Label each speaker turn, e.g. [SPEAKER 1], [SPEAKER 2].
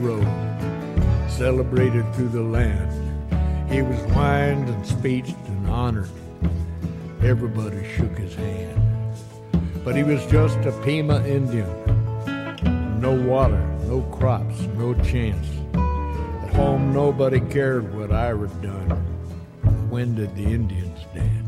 [SPEAKER 1] road, celebrated through the land. He was wined and speeched and honored. Everybody shook his hand. But he was just a Pima Indian. No water, no crops, no chance. At home nobody cared what Ira done. When did the Indians dance?